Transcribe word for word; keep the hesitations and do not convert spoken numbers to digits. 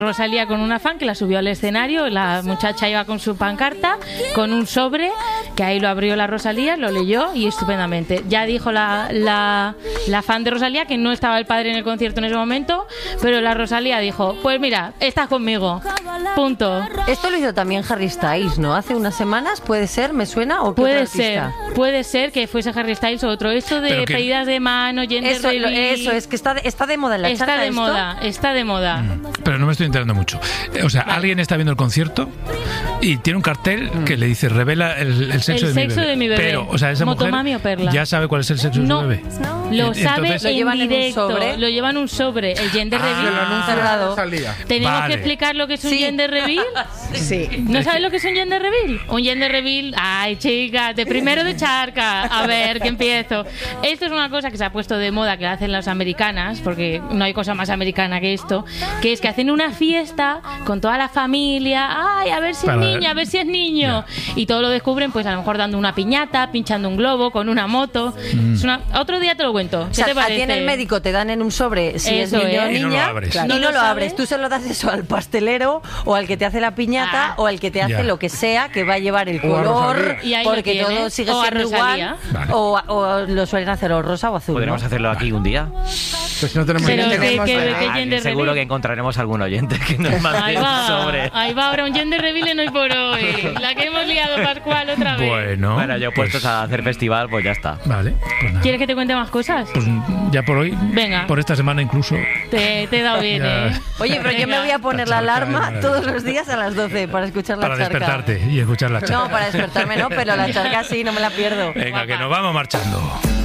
Rosalía con una fan que la subió al escenario, la muchacha iba con su pancarta, con un sobre, que ahí lo abrió la Rosalía, lo leyó y estupendamente. Ya dijo la, la, la fan de Rosalía que no estaba el padre en el concierto en ese momento, pero la Rosalía dijo, pues mira, estás conmigo, punto. Esto lo hizo también Harry Styles, ¿no? Hace unas semanas, ¿puede ser? ¿Me suena? ¿O qué Puede otro ser, artista? puede ser que fuese Harry Styles o otro. Esto de que... pedidas de mano, gender Eso, reveal, eso, es que está de, está de moda en la está charla de esto. moda, está de moda. Mm, pero no me estoy enterando mucho. O sea, vale. Alguien está viendo el concierto y tiene un cartel mm. que le dice revela el, el sexo, el de, sexo mi de mi bebé. Pero, o sea, esa Motomami mujer o Perla. ya sabe cuál es el sexo de no, su bebé. Lo Entonces, sabe lo llevan en directo. En un sobre. Lo llevan en un sobre. El gender ah, reveal. ¿Tenemos vale. que explicar lo que es un sí. gender reveal? Sí. ¿No sabes lo que es un gender reveal? Un gender reveal, ay chica, de primero de charca. A ver, que empiezo. Esto es una cosa que se ha puesto de moda, que la hacen las americanas, porque no hay cosa más americana que esto, que es que hacen una fiesta con toda la familia. Ay, a ver si Para es niño, a ver si es niño. Yeah. Y todo lo descubren, pues a lo mejor dando una piñata, pinchando un globo, con una moto. Mm. Es una... Otro día te lo cuento. ¿Qué o sea, te parece? A ti en el médico te dan en un sobre si eso es niño o es. niña. Y no lo abres. Claro. ¿No y no lo lo sabes? abres. Tú se lo das eso al pastelero o al que te hace la piñata ah. o al que te hace yeah. lo que sea, que va a llevar el color, porque lo todo sigue o siendo igual. Vale. O, o lo suelen hacer o rosa o azul. Podríamos ¿no? hacerlo aquí un día. Pues no tenemos Pero que, que, tenemos que, que, que Ah, gender seguro reveal. que encontraremos algún oyente que nos mande Ahí un va, sobre. ahí va ahora un gender reveal en Hoy por Hoy. La que hemos liado, Pascual, otra vez. Bueno, Bueno, yo pues, puestos a hacer festival, pues ya está. Vale, pues nada. ¿Quieres que te cuente más cosas? Pues ya por hoy, Venga. por esta semana incluso. Te, te he dado bien, Ya. ¿eh? Oye, pero yo me voy a poner la La charca alarma es todos maravillosa. los días a las doce para escuchar la Para charca. despertarte y escuchar la charca. No, para despertarme no, pero la charca sí, no me la pierdo. Venga, que nos vamos marchando.